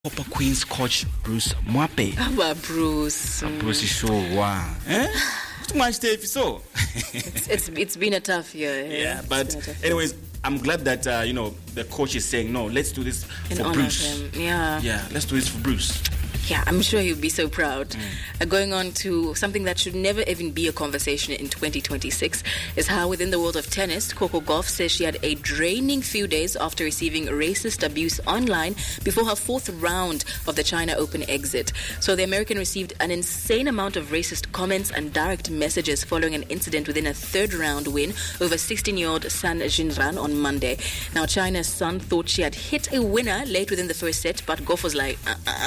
Copper Queens coach Bruce Mwape. Bruce. Bruce is so wow. Too much tape, so. It's been a tough year. Yeah, but anyways, I'm glad that the coach is saying no. Let's do this for Bruce. Him. Yeah, let's do this for Bruce. Yeah, I'm sure he'll be so proud. Going on to something that should never even be a conversation in 2026 is how within the world of tennis, Coco Gauff says she had a draining few days after receiving racist abuse online before her fourth round of the China Open exit. So the American received an insane amount of racist comments and direct messages following an incident within a third round win over 16-year-old San Jinran on Monday. Now, China's Sun thought she had hit a winner late within the first set, but Gauff was like,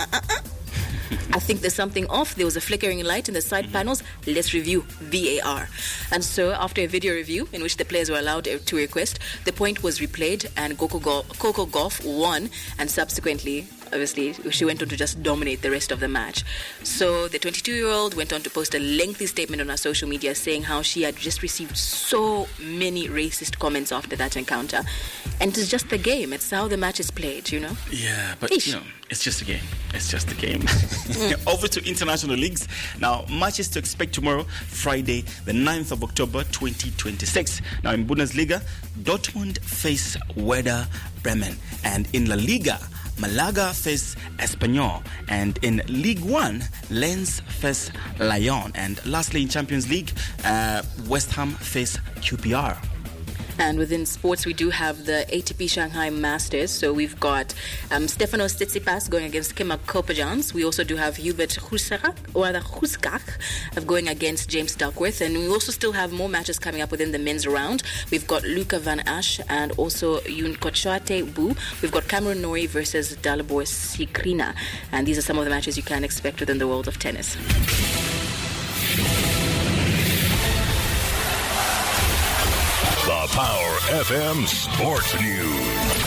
I think there's something off. There was a flickering light in the side panels. Let's review VAR. And so after a video review in which the players were allowed to request, the point was replayed and Coco Gauff won, and subsequently, obviously, she went on to just dominate the rest of the match. So the 22-year-old went on to post a lengthy statement on her social media saying how she had just received so many racist comments after that encounter. And it's just the game. It's how the match is played, Yeah, but, it's just a game. It's just a game. Over to international leagues. Now, matches to expect tomorrow, Friday, the 9th of October, 2026. Now, in Bundesliga, Dortmund face Werder Bremen. And in La Liga, Malaga face Espanyol, and in League One, Lens face Lyon, and lastly in Champions League, West Ham face QPR. And within sports, we do have the ATP Shanghai Masters. So we've got Stefanos Tsitsipas going against Kema Kopajans. We also do have Hubert Husskach going against James Duckworth. And we also still have more matches coming up within the men's round. We've got Luca Van Asch and also Yun Kochoate Bu. We've got Cameron Norrie versus Dalibor Sikrina. And these are some of the matches you can expect within the world of tennis. The Power FM Sports News.